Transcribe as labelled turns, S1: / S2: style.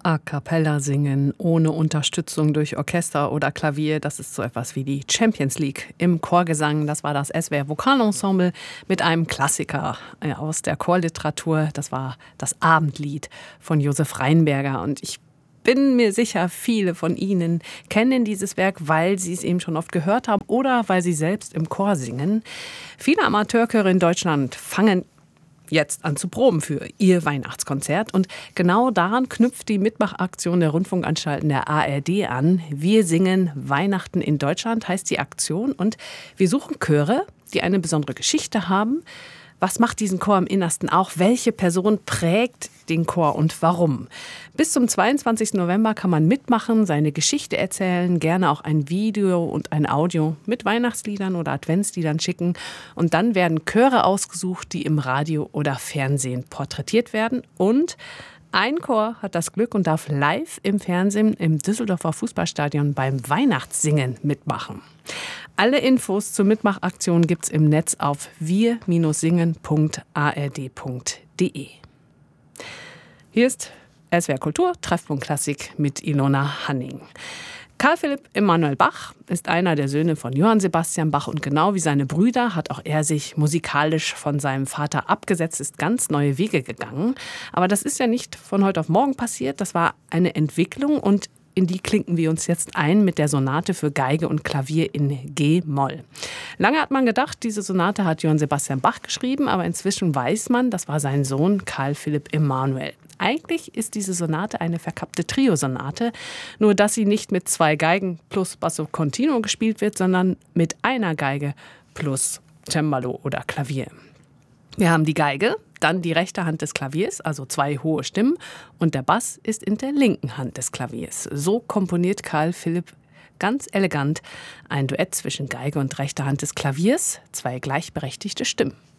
S1: A cappella singen, ohne Unterstützung durch Orchester oder Klavier, das ist so etwas wie die Champions League im Chorgesang. Das war das SWR Vokalensemble mit einem Klassiker aus der Chorliteratur. Das war das Abendlied von Josef Rheinberger. Und ich bin mir sicher, viele von Ihnen kennen dieses Werk, weil Sie es eben schon oft gehört haben oder weil Sie selbst im Chor singen. Viele Amateurchöre in Deutschland fangen jetzt an zu proben für ihr Weihnachtskonzert. Und genau daran knüpft die Mitmachaktion der Rundfunkanstalten der ARD an. Wir singen Weihnachten in Deutschland, heißt die Aktion. Und wir suchen Chöre, die eine besondere Geschichte haben. Was macht diesen Chor im Innersten auch? Welche Person prägt den Chor und warum? Bis zum 22. November kann man mitmachen, seine Geschichte erzählen, gerne auch ein Video und ein Audio mit Weihnachtsliedern oder Adventsliedern schicken. Und dann werden Chöre ausgesucht, die im Radio oder Fernsehen porträtiert werden. Und ein Chor hat das Glück und darf live im Fernsehen im Düsseldorfer Fußballstadion beim Weihnachtssingen mitmachen. Alle Infos zur Mitmachaktion gibt's im Netz auf wir-singen.ard.de. Hier ist SWR Kultur, Treffpunkt Klassik mit Ilona Hanning. Carl Philipp Emanuel Bach ist einer der Söhne von Johann Sebastian Bach und genau wie seine Brüder hat auch er sich musikalisch von seinem Vater abgesetzt, ist ganz neue Wege gegangen. Aber das ist ja nicht von heute auf morgen passiert, das war eine Entwicklung und in die klinken wir uns jetzt ein mit der Sonate für Geige und Klavier in G-Moll. Lange hat man gedacht, diese Sonate hat Johann Sebastian Bach geschrieben, aber inzwischen weiß man, das war sein Sohn Carl Philipp Emanuel. Eigentlich ist diese Sonate eine verkappte Triosonate, nur dass sie nicht mit 2 Geigen plus Basso Continuo gespielt wird, sondern mit einer Geige plus Cembalo oder Klavier. Wir haben die Geige, dann die rechte Hand des Klaviers, also 2 hohe Stimmen, und der Bass ist in der linken Hand des Klaviers. So komponiert Carl Philipp ganz elegant ein Duett zwischen Geige und rechter Hand des Klaviers, 2 gleichberechtigte Stimmen.